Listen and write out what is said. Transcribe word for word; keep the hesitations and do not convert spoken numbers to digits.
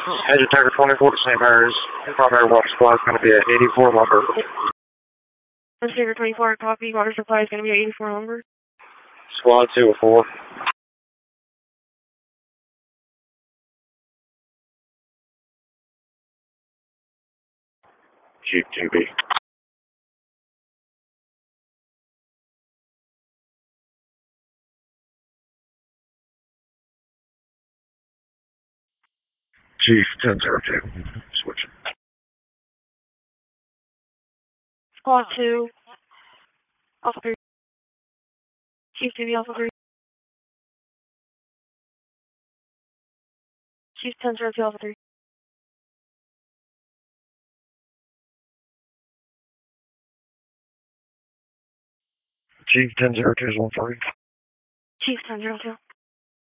Agent Tiger twenty-four to Saint Mary's. Primary water supply is going to be at eighty-four lumber. Tiger twenty-four, copy. Water supply is going to be at eighty-four lumber. Squad two oh four. Chief two B. Chief ten zero two. Switching. Squad two. Alpha three. Chief two B, Alpha three. Chief ten zero two, Alpha three. Chief ten zero two is one three. Chief ten zero two.